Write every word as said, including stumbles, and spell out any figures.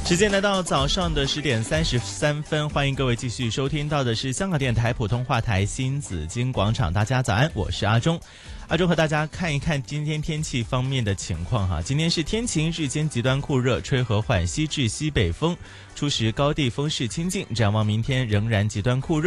时间来到早上的十点三十三分，欢迎各位继续收听到的是香港电台普通话台新紫金广场。大家早安，我是阿忠。阿忠和大家看一看今天天气方面的情况哈。今天是天晴，日间极端酷热，吹和缓西至西北风，初时高地风势清劲。展望明天仍然极端酷热。